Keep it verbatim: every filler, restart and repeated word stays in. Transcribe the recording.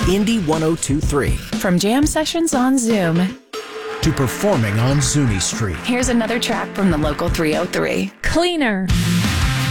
Indy one oh two point three. From jam sessions on Zoom To performing on Zuni Street. Here's another track from the local three oh three. Cleaner.